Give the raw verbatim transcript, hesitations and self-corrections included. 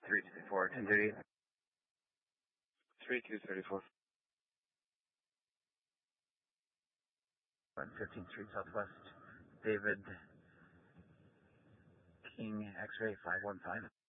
three two four, ten thirty. three two three four. one fifteen Street Southwest, David King, X-ray five one five.